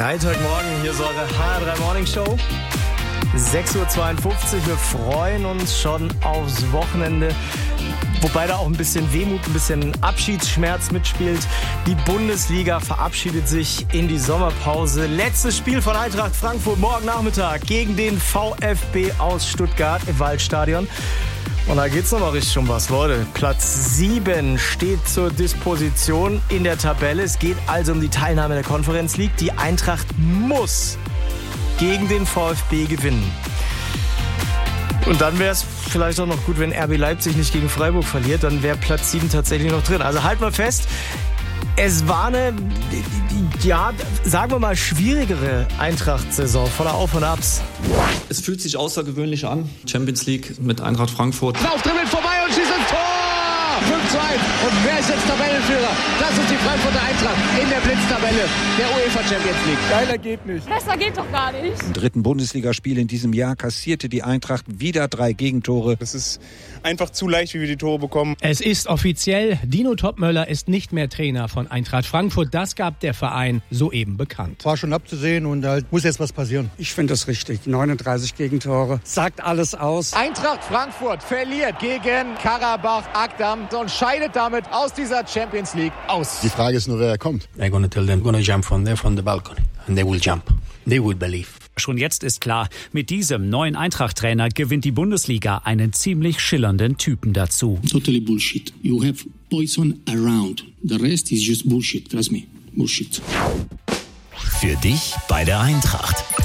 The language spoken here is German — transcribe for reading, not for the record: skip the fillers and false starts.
Freitagmorgen, hier ist eure HR3 Morning Show. 6.52 Uhr, wir freuen uns schon aufs Wochenende. Wobei da auch ein bisschen Wehmut, ein bisschen Abschiedsschmerz mitspielt. Die Bundesliga verabschiedet sich in die Sommerpause. Letztes Spiel von Eintracht Frankfurt morgen Nachmittag gegen den VfB aus Stuttgart im Waldstadion. Und da geht's nochmal richtig um was, Leute. Platz 7 steht zur Disposition in der Tabelle. Es geht also um die Teilnahme der Conference League. Die Eintracht muss gegen den VfB gewinnen. Und dann wäre es vielleicht auch noch gut, wenn RB Leipzig nicht gegen Freiburg verliert. Dann wäre Platz 7 tatsächlich noch drin. Also halt mal fest, es war eine, ja, sagen wir mal, schwierigere Eintracht-Saison voller Auf und Abs. Es fühlt sich außergewöhnlich an. Champions League mit Eintracht Frankfurt. Laufdribbeln vorbei und schießt ins Tor! 5:1. Und wer ist jetzt Tabellenführer? Das ist die Frankfurter Eintracht in der Blitztabelle der UEFA Champions League. Geiler geht nicht. Besser geht doch gar nicht. Im 3. Bundesligaspiel in diesem Jahr kassierte die Eintracht wieder 3 Gegentore. Es ist einfach zu leicht, wie wir die Tore bekommen. Es ist offiziell, Dino Topmöller ist nicht mehr Trainer von Eintracht Frankfurt. Das gab der Verein soeben bekannt. War schon abzusehen und da muss jetzt was passieren. Ich finde das richtig. 39 Gegentore. Sagt alles aus. Eintracht Frankfurt verliert gegen Karabach Akdam und scheidet damit aus dieser Champions League aus. Die Frage ist nur, wer kommt. I'm gonna tell them, gonna jump from there, from the balcony. And they will jump. They will believe. Schon jetzt ist klar, mit diesem neuen Eintracht-Trainer gewinnt die Bundesliga einen ziemlich schillernden Typen dazu. Totally bullshit. You have poison around. The rest is just bullshit. Trust me. Bullshit. Für dich bei der Eintracht.